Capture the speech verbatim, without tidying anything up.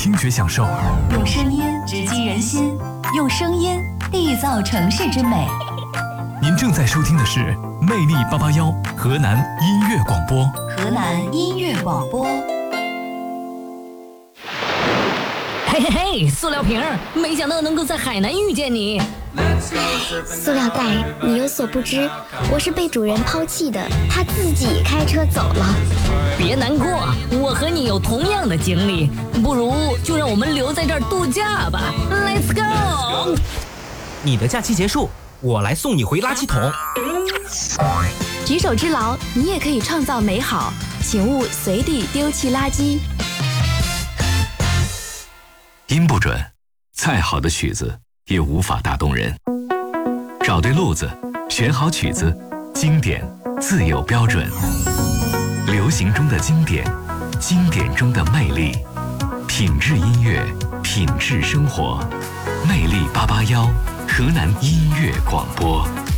听觉享受， 用声音直击人心，用声音缔造城市之美。 您正在收听的是魅力八八幺河南音乐广播。 河南音乐广播。 嘿嘿嘿，塑料瓶，没想到能够在海南遇见你。 塑料袋，你有所不知，我是被主人抛弃的，他自己开车走了。 别难过，我和你有同样的经历，不如就让我们留在这儿度假吧。Let's go！ 你的假期结束，我来送你回垃圾桶。 举手之劳，你也可以创造美好，请勿随地丢弃垃圾。 音不准，再好的曲子也无法打动人。找对路子，选好曲子，经典自有标准。流行中的经典，经典中的魅力，品质音乐，品质生活。魅力八八幺，河南音乐广播。